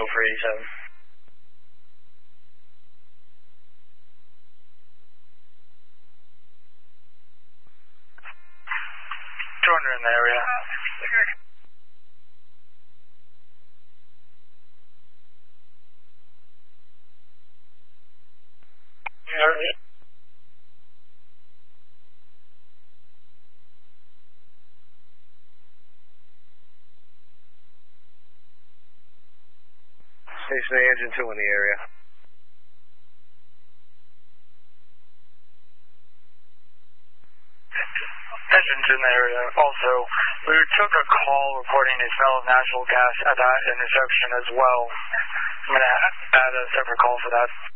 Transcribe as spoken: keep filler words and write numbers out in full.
for eighty-seven. Joiner in the area. Yeah. Station Engine two in the area. Engines in the area. Also, we took a call reporting a smell of natural gas at that intersection as well. I'm going to add a separate call for that.